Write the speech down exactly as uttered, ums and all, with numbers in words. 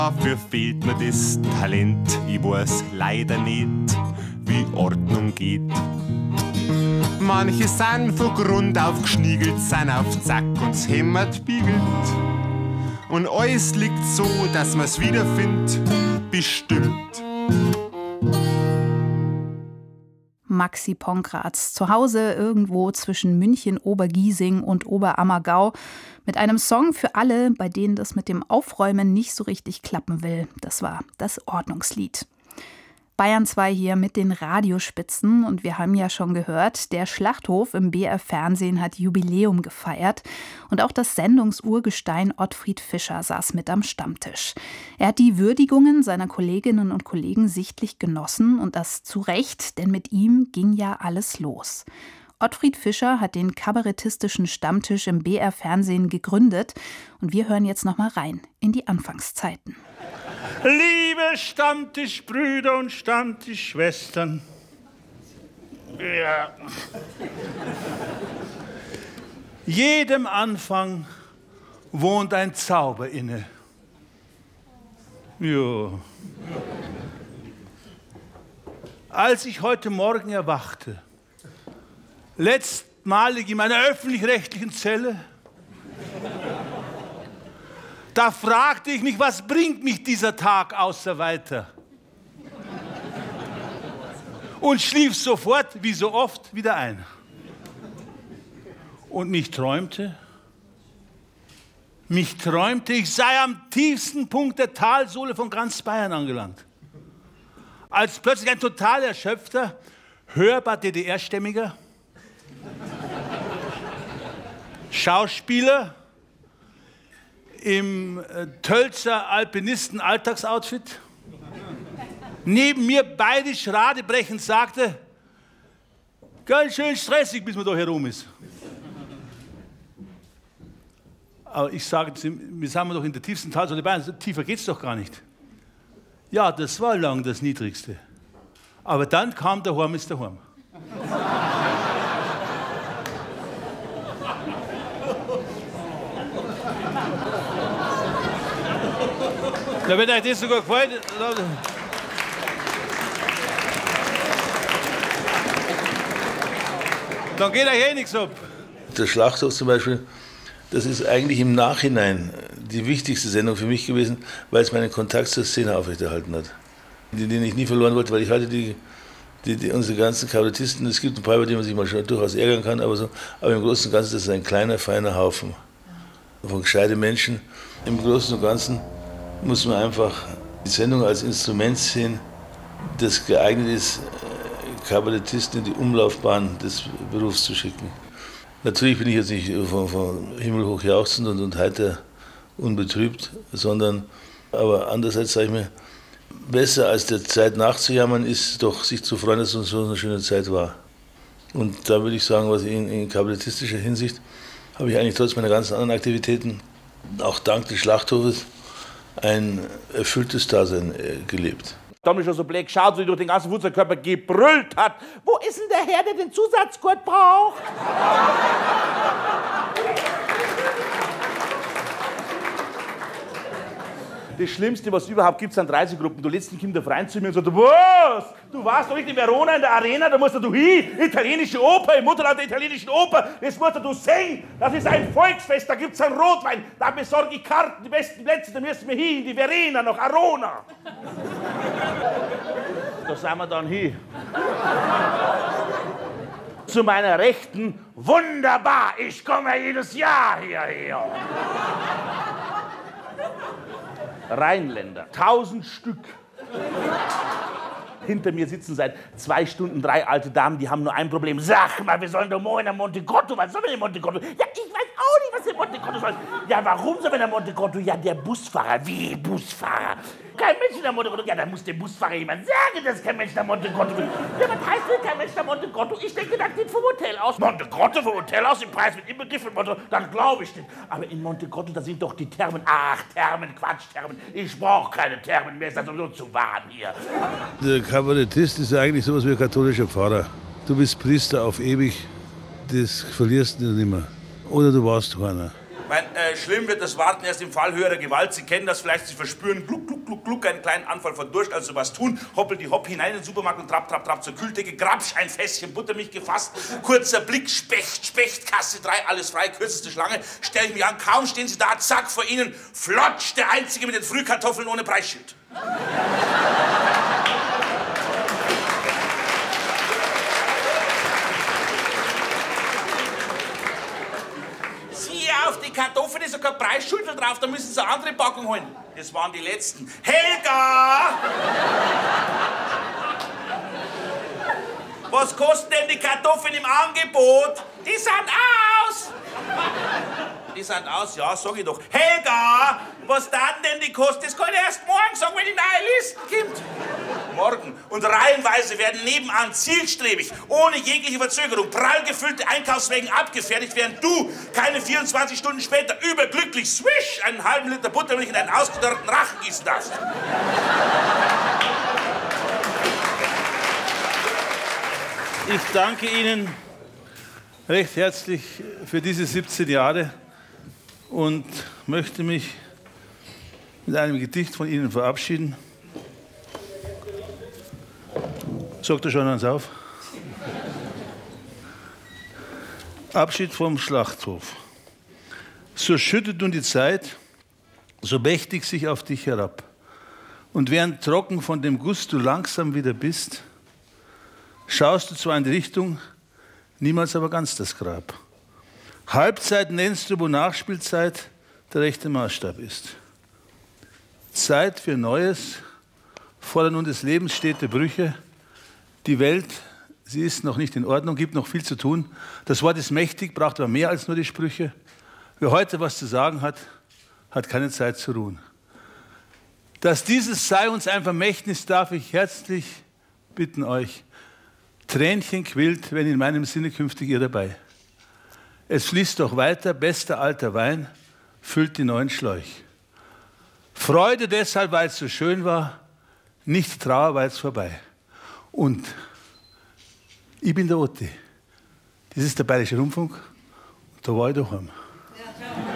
Dafür fehlt mir das Talent, ich weiß leider nicht, wie Ordnung geht. Manche sind von Grund auf geschniegelt, sind auf Zack und's hämmert biegelt. Und alles liegt so, dass man's wiederfindet, bestimmt. Maxi Pongratz, zu Hause irgendwo zwischen München, Obergiesing und Oberammergau, mit einem Song für alle, bei denen das mit dem Aufräumen nicht so richtig klappen will. Das war das Ordnungslied. Bayern zwei hier mit den Radiospitzen und wir haben ja schon gehört, der Schlachthof im B R-Fernsehen hat Jubiläum gefeiert und auch das Sendungsurgestein Ottfried Fischer saß mit am Stammtisch. Er hat die Würdigungen seiner Kolleginnen und Kollegen sichtlich genossen und das zu Recht, denn mit ihm ging ja alles los. Ottfried Fischer hat den kabarettistischen Stammtisch im B R-Fernsehen gegründet und wir hören jetzt noch mal rein in die Anfangszeiten. Liebe Stammtischbrüder und Stammtischschwestern, ja. Jedem Anfang wohnt ein Zauber inne. Ja. Als ich heute Morgen erwachte, letztmalig in meiner öffentlich-rechtlichen Zelle, da fragte ich mich, was bringt mich dieser Tag außer weiter? Und schlief sofort, wie so oft, wieder ein. Und mich träumte, mich träumte, ich sei am tiefsten Punkt der Talsohle von ganz Bayern angelangt. Als plötzlich ein total erschöpfter, hörbar D D R-stämmiger Schauspieler im äh, Tölzer Alpinisten-Alltagsoutfit neben mir bayerisch radebrechend sagte, ganz schön stressig, bis man da herum ist. Aber ich sage, wir sind doch in der tiefsten Talsohle Bayern, tiefer geht's doch gar nicht. Ja, das war lang das Niedrigste. Aber dann kam der Horm ist der Horm. Ja, wenn euch das sogar gefällt, dann geht euch eh nichts ab. Der Schlachthof zum Beispiel, das ist eigentlich im Nachhinein die wichtigste Sendung für mich gewesen, weil es meinen Kontakt zur Szene aufrechterhalten hat. Den ich nie verloren wollte, weil ich hatte die, die, die unsere ganzen Kabarettisten, es gibt ein paar, bei denen man sich mal schon durchaus ärgern kann, aber, so, aber im Großen und Ganzen das ist ein kleiner, feiner Haufen von gescheiten Menschen. Im Großen und Ganzen muss man einfach die Sendung als Instrument sehen, das geeignet ist, Kabarettisten in die Umlaufbahn des Berufs zu schicken. Natürlich bin ich jetzt nicht von, von Himmel hoch jauchzend und, und heiter unbetrübt, sondern, aber andererseits sage ich mir, besser als der Zeit nachzujammern ist doch, sich zu freuen, dass es so eine schöne Zeit war. Und da würde ich sagen, was in, in kabarettistischer Hinsicht habe ich eigentlich trotz meiner ganzen anderen Aktivitäten, auch dank des Schlachthofes, ein erfülltes Dasein gelebt. Da haben wir schon so blöd geschaut, wie durch den ganzen Wurzelkörper gebrüllt hat. Wo ist denn der Herr, der den Zusatzgurt braucht? Das Schlimmste, was es überhaupt gibt, sind Reisegruppen. Du lädst ein Kind auf rein zu mir und sagst, was? Du warst doch nicht in Verona in der Arena, da musst du hin. Italienische Oper, im Mutterland der italienischen Oper, das musst du singen. Das ist ein Volksfest, da gibt's einen Rotwein. Da besorge ich Karten, die besten Plätze, da müssen wir hin, in die Verena, nach Arona. Da sind wir dann hin. Zu meiner Rechten, wunderbar, ich komme jedes Jahr hierher. Rheinländer, tausend Stück. Hinter mir sitzen seit zwei Stunden drei alte Damen, die haben nur ein Problem. Sag mal, wir sollen doch morgen nach Monte Grotto. Was soll man in Monte Grotto? Ja, ich weiß auch nicht, was in Monte Grotto soll. Ja, warum soll man nach Monte Grotto? Ja, der Busfahrer. Wie Busfahrer? Kein Mensch nach Monte Grotto. Ja, dann muss dem Busfahrer jemand sagen, dass kein Mensch nach Monte Grotto will. Ja, was heißt denn kein Mensch nach Monte Grotto? Ich denke, das geht vom Hotel aus. Monte Grotto vom Hotel aus? Im Preis wird immer different. Monte, dann glaube ich nicht. Aber in Monte Grotto, da sind doch die Thermen. Ach, Thermen, Quatsch, Thermen. Ich brauche keine Thermen mehr. Ist das sowieso zu warm hier. Der Kabarettist ist ja eigentlich sowas wie ein katholischer Pfarrer. Du bist Priester auf ewig, das verlierst du nicht mehr. Oder du warst keiner. Mein, äh, schlimm wird das Warten erst im Fall höherer Gewalt. Sie kennen das vielleicht, Sie verspüren gluck, gluck, gluck, gluck, einen kleinen Anfall von Durst, also was tun, hoppel die Hopp hinein in den Supermarkt und trapp, trapp, trapp zur Kühltheke, grabsch ein Fässchen Buttermilch gefasst, kurzer Blick, Specht, Specht, Kasse drei, alles frei, kürzeste Schlange, stell ich mich an, kaum stehen Sie da, zack, vor Ihnen, flotsch, der Einzige mit den Frühkartoffeln ohne Preisschild. Auf die Kartoffeln ist ja kein Preisschild drauf, da müssen Sie eine andere Packung holen. Das waren die letzten. Helga! Was kosten denn die Kartoffeln im Angebot? Die sind aus! Die sind aus, ja, sag ich doch. Helga! Was dann denn die kosten? Das kann ich erst morgen sagen, wenn die neue Liste kommt. Morgen. Und reihenweise werden nebenan zielstrebig, ohne jegliche Verzögerung, prall gefüllte Einkaufswägen abgefertigt, während du keine vierundzwanzig Stunden später überglücklich swish einen halben Liter Buttermilch in einen ausgedörrten Rachen gießen darfst. Ich danke Ihnen recht herzlich für diese siebzehn Jahre und möchte mich mit einem Gedicht von Ihnen verabschieden. Sagt er schon eins auf? Abschied vom Schlachthof. So schüttet nun die Zeit, so mächtig sich auf dich herab. Und während trocken von dem Guss du langsam wieder bist, schaust du zwar in die Richtung, niemals aber ganz das Grab. Halbzeit nennst du, wo Nachspielzeit der rechte Maßstab ist. Zeit für Neues, fordern nun des Lebens stete Brüche. Die Welt, sie ist noch nicht in Ordnung, gibt noch viel zu tun. Das Wort ist mächtig, braucht aber mehr als nur die Sprüche. Wer heute was zu sagen hat, hat keine Zeit zu ruhen. Dass dieses sei uns ein Vermächtnis, darf ich herzlich bitten euch. Tränchen quillt, wenn in meinem Sinne künftig ihr dabei. Es fließt doch weiter, bester alter Wein, füllt die neuen Schläuch. Freude deshalb, weil es so schön war, nicht Trauer, weil es vorbei. Und ich bin der Otti. Das ist der Bayerische Rundfunk. Da war ich daheim. Ja,